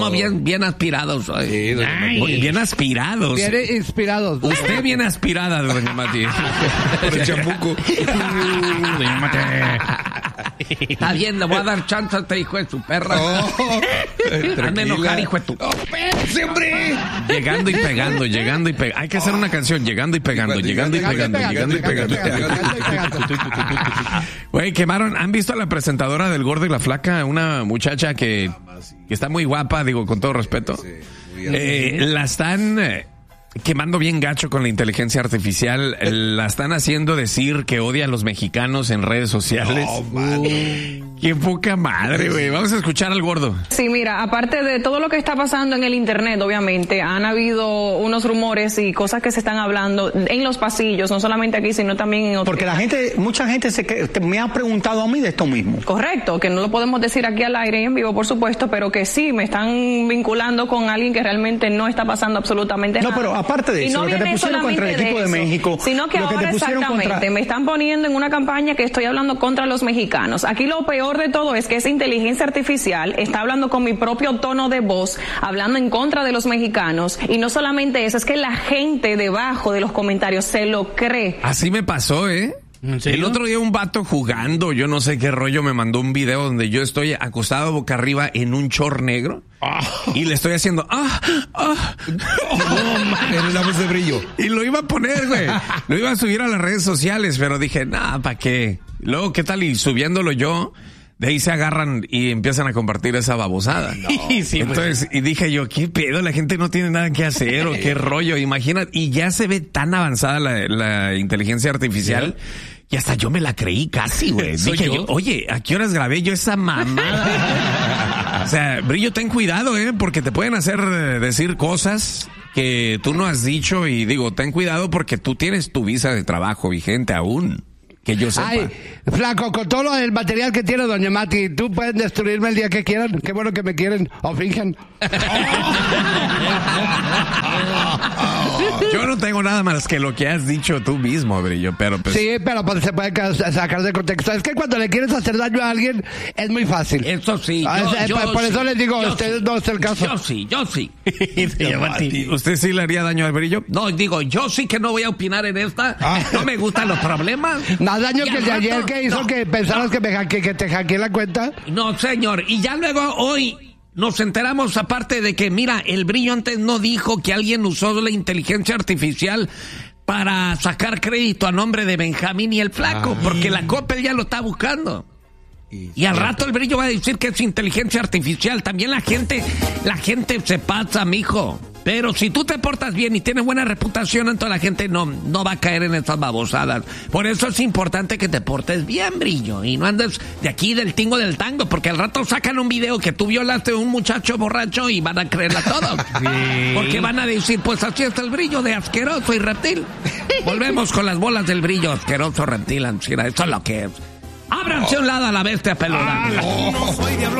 No, bien aspirados. Sí, bien aspirados. Bien inspirados. Usted bien aspirada, doña Mati. Por el chambuco. Doña Mati. Está bien, le voy a dar chance a este hijo de su perra. Hazme enojar, hijo de tu... ¡Espérate, hombre! Llegando y pegando. Hay que hacer una canción, llegando y pegando. Güey, quemaron. ¿Han visto a la presentadora del Gordo y la Flaca? Una muchacha que está muy guapa, digo, con todo respeto. La están quemando bien gacho con la inteligencia artificial. La están haciendo decir que odia a los mexicanos en redes sociales. Qué poca madre, güey. Vamos a escuchar al Gordo. Sí, mira, aparte de todo lo que está pasando en el internet, obviamente, han habido unos rumores y cosas que se están hablando en los pasillos, no solamente aquí, sino también en otros. Porque mucha gente me ha preguntado a mí de esto mismo. Correcto, que no lo podemos decir aquí al aire y en vivo, por supuesto, pero que sí, me están vinculando con alguien que realmente no está pasando absolutamente nada. No, pero aparte de eso, no lo que te pusieron contra el equipo de México, sino que ahora exactamente me están poniendo en una campaña que estoy hablando contra los mexicanos. Aquí lo peor de todo es que esa inteligencia artificial está hablando con mi propio tono de voz, hablando en contra de los mexicanos, y no solamente eso, es que la gente debajo de los comentarios se lo cree. Así me pasó, El otro día un vato jugando, yo no sé qué rollo, me mandó un video donde yo estoy acostado boca arriba en un short negro y le estoy haciendo en la voz de Brillo. Y lo iba a poner, güey. Lo iba a subir a las redes sociales, pero dije, ¿para qué? Luego, ¿qué tal? Y subiéndolo yo, de ahí se agarran y empiezan a compartir esa babosada. Sí, entonces, y dije yo, ¿qué pedo? La gente no tiene nada que hacer o qué rollo. Imagina, y ya se ve tan avanzada la inteligencia artificial que hasta yo me la creí casi, güey. Dije yo, oye, ¿a qué horas grabé yo esa mamada? O sea, Brillo, ten cuidado, porque te pueden hacer decir cosas que tú no has dicho, y digo, ten cuidado porque tú tienes tu visa de trabajo vigente aún. Que yo sepa. Ay, flaco, con todo el material que tiene doña Mati, tú puedes destruirme el día que quieran. Qué bueno que me quieren o fingen. Yo no tengo nada más que lo que has dicho tú mismo, Brillo, pero pues... Sí, pero pues se puede sacar de contexto. Es que cuando le quieres hacer daño a alguien, es muy fácil. Eso sí. Por eso les digo, ustedes no es el caso. Yo sí. ¿Usted sí le haría daño al Brillo? No, digo, yo sí que no voy a opinar en esta. No me gustan los problemas. Más daño que el de ayer que hizo que pensaras que te hackeé la cuenta. No, señor. Y ya luego hoy nos enteramos, aparte de que, mira, el Brillo antes no dijo que alguien usó la inteligencia artificial para sacar crédito a nombre de Benjamín y el Flaco, porque la Coppel ya lo está buscando. Y al rato el Brillo va a decir que es inteligencia artificial. También la gente se pasa, mijo. Pero si tú te portas bien y tienes buena reputación, entonces la gente no va a caer en estas babosadas. Por eso es importante que te portes bien, Brillo, y no andes de aquí del tingo del tango, porque al rato sacan un video que tú violaste a un muchacho borracho y van a creerla todo. Sí. Porque van a decir, pues así está el Brillo de asqueroso y reptil. Volvemos con las bolas del Brillo, asqueroso, reptil, ancina. Eso es lo que es. Ábranse un lado a la bestia peluda.